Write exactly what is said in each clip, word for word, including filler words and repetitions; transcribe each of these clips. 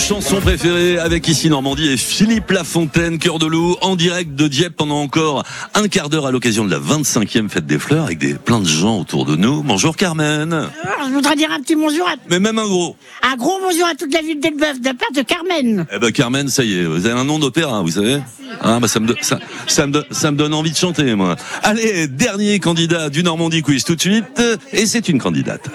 chanson préférée avec ici Normandie et Philippe Lafontaine, Cœur de Loup, en direct de Dieppe pendant encore un quart d'heure à l'occasion de la vingt-cinquième fête des fleurs avec des, plein de gens autour de nous. Bonjour Carmen. Alors, je voudrais dire un petit bonjour à... Mais même un gros. Un gros bonjour à toute la ville d'Elbeuf de la part de Carmen. Eh ben Carmen, ça y est, vous avez un nom d'opéra, vous savez. Ah, bah ça me, do- ça, ça, me do- ça me donne envie de chanter, moi. Allez, dernier candidat du Normandie Quiz tout de suite, et c'est une candidate.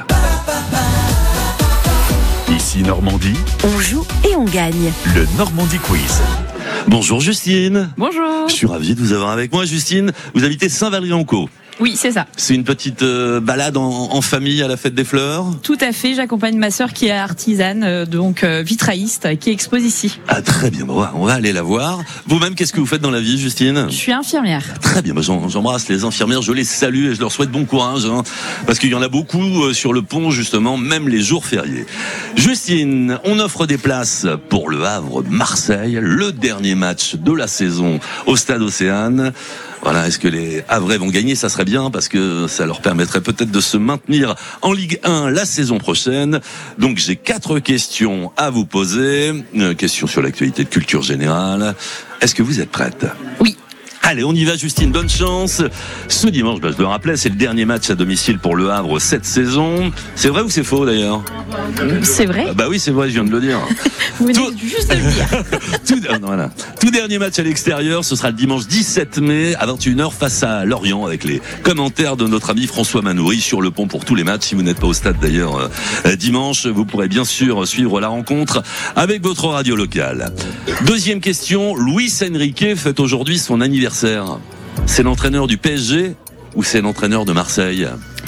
Ici Normandie, On joue et on gagne. le Normandie Quiz. Bonjour Justine. Bonjour. Je suis ravi de vous avoir avec moi, Justine. Vous habitez Saint-Valery-en-Caux. Oui, c'est ça. C'est une petite euh, balade en, en famille à la fête des fleurs. Tout à fait. J'accompagne ma sœur qui est artisane, euh, donc euh, vitrailliste, qui expose ici. Ah très bien, bon, on va aller la voir. Vous-même, qu'est-ce que vous faites dans la vie, Justine? Je suis infirmière. Très bien, bah, j'en- j'embrasse les infirmières, je les salue et je leur souhaite bon courage, hein, parce qu'il y en a beaucoup euh, sur le pont, justement, même les jours fériés. Justine, on offre des places pour le Havre-Marseille, le dernier match de la saison au Stade Océane. Voilà, est-ce que les Havrais vont gagner? Ça serait bien parce que ça leur permettrait peut-être de se maintenir en Ligue un la saison prochaine. Donc j'ai quatre questions à vous poser. Une question sur l'actualité de culture générale. Est-ce que vous êtes prête? Oui. Allez, on y va Justine, bonne chance. Ce dimanche, bah, je le rappelais, c'est le dernier match à domicile pour le Havre cette saison. C'est vrai ou c'est faux d'ailleurs? C'est vrai. Ah bah oui, c'est vrai, je viens de le dire. Vous venez Tout- juste de le dire. Tout, ah, non, voilà. Tout dernier match à l'extérieur, ce sera le dimanche dix-sept mai à vingt et une heures face à Lorient avec les commentaires de notre ami François Manoury sur le pont pour tous les matchs. Si vous n'êtes pas au stade d'ailleurs euh, dimanche, vous pourrez bien sûr suivre la rencontre avec votre radio locale. Deuxième question, Luis Enrique fête aujourd'hui son anniversaire. C'est l'entraîneur du P S G ou c'est l'entraîneur de Marseille?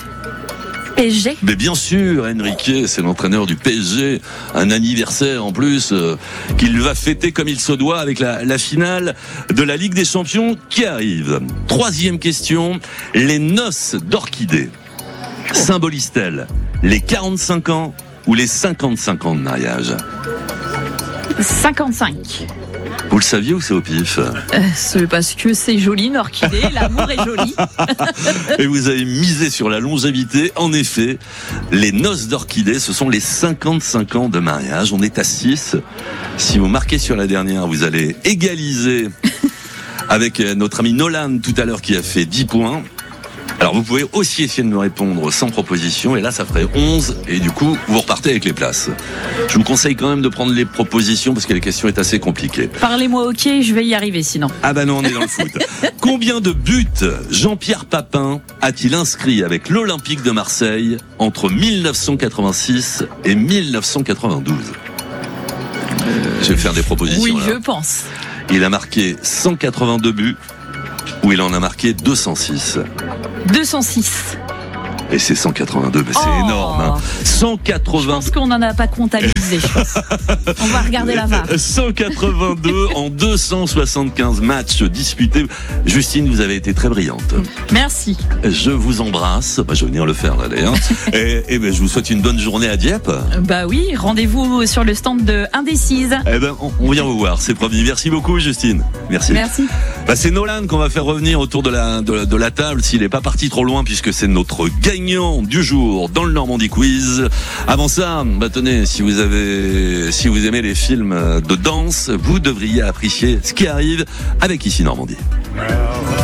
P S G. Mais bien sûr, Enrique, c'est l'entraîneur du P S G, un anniversaire en plus euh, qu'il va fêter comme il se doit avec la, la finale de la Ligue des Champions qui arrive. Troisième question, les noces d'Orchidée symbolisent-elles les quarante-cinq ans ou les cinquante-cinq ans de mariage? cinquante-cinq. Vous le saviez ou c'est au pif? Euh, c'est parce que c'est joli, une orchidée. L'amour est joli. Et vous avez misé sur la longévité. En effet, les noces d'Orchidée, ce sont les cinquante-cinq ans de mariage. On est à six. Si vous marquez sur la dernière, vous allez égaliser avec notre ami Nolan tout à l'heure qui a fait dix points. Alors vous pouvez aussi essayer de me répondre sans proposition et là ça ferait onze et du coup vous repartez avec les places. Je vous conseille quand même de prendre les propositions parce que la question est assez compliquée. Parlez-moi ok, je vais y arriver sinon. Ah bah non, on est dans le foot. Combien de buts Jean-Pierre Papin a-t-il inscrit avec l'Olympique de Marseille entre mille neuf cent quatre-vingt-six et mille neuf cent quatre-vingt-douze? Je vais faire des propositions. Oui, là. je pense. Il a marqué cent quatre-vingt-deux buts ou il en a marqué deux cent six. deux cent six. Et c'est cent quatre-vingt-deux, mais c'est Oh. énorme. Hein. cent Je quatre-vingts. pense qu'on n'en a pas comptabilisé, je pense. On va regarder la V A R. cent quatre-vingt-deux en deux cent soixante-quinze matchs disputés. Justine, vous avez été très brillante. Merci. Je vous embrasse. Bah, je vais venir le faire là d'ailleurs. et et ben, je vous souhaite une bonne journée à Dieppe. Bah oui, rendez-vous sur le stand de Indécise. Eh ben, on, on vient vous voir, c'est promis. Merci beaucoup, Justine. Merci. Merci. Bah, c'est Nolan qu'on va faire revenir autour de la, de la, de la table s'il n'est pas parti trop loin puisque c'est notre gagnant du jour dans le Normandie Quiz. Avant ça, bah, tenez, si vous avez, si vous aimez les films de danse, vous devriez apprécier ce qui arrive avec Ici Normandie. Well,